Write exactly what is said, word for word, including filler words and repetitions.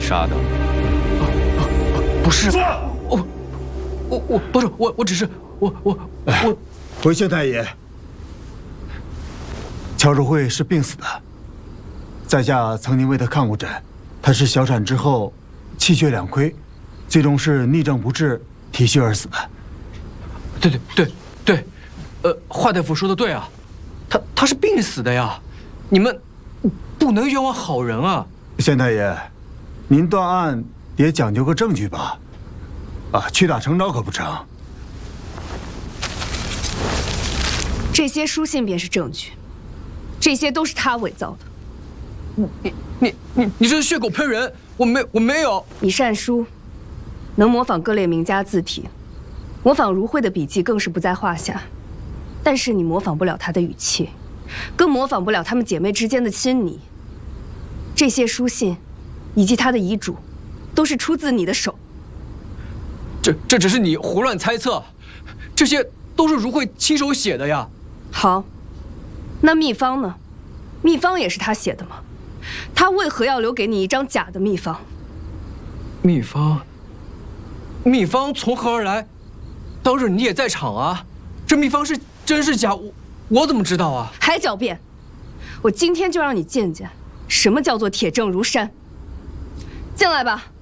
杀的。不是，我我我不是我我只是我我我。 回县太爷，乔如慧是病死的，在下曾经为她看过诊，她是小产之后气血两亏，最终是逆症不治，体虚而死的。 对对对对，呃，华大夫说的对啊，他他是病死的呀，你们不能冤枉好人啊！ 县太爷，您断案也讲究个证据吧？啊，屈打成招可不成。 这些书信便是证据，这些都是他伪造的。 你你你你这是血口喷人！我没我没有。 你善书，能模仿各类名家字体，模仿如慧的笔迹更是不在话下。但是你模仿不了她的语气，更模仿不了她们姐妹之间的亲昵。这些书信，以及她的遗嘱，都是出自你的手。 这这只是你胡乱猜测，这些都是如慧亲手写的呀。 好，那秘方呢？秘方也是他写的吗？他为何要留给你一张假的秘方？ 秘方，秘方从何而来？当日你也在场啊，这秘方是真是假，我我怎么知道啊？ 还狡辩！我今天就让你见见什么叫做铁证如山。进来吧。